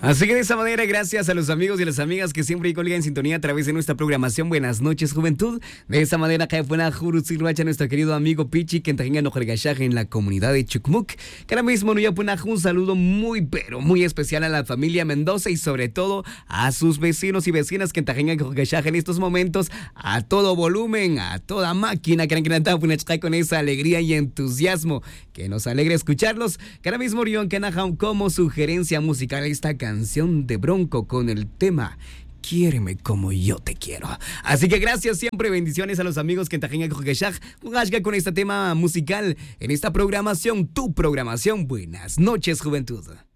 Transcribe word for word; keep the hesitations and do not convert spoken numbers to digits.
Así que de esa manera, gracias a los amigos y las amigas que siempre colgan en sintonía a través de nuestra programación Buenas Noches Juventud. De esa manera, que buena Juruzirracha, nuestro querido amigo Pichi, que tenga no en la comunidad de Chucmuc. Que ahora mismo no ya un saludo muy, pero muy especial a la familia Mendoza y sobre todo a sus vecinos y vecinas que tengan en estos momentos a todo volumen, a toda máquina, que han con esa alegría y entusiasmo que nos alegra escucharlos. Que ahora mismo Orión que najan como sugerencia musical esta canción de Bronco con el tema Quiéreme como yo te quiero. Así que gracias siempre, bendiciones a los amigos que tajenga con este tema musical en esta programación, tu programación. Buenas noches, juventud.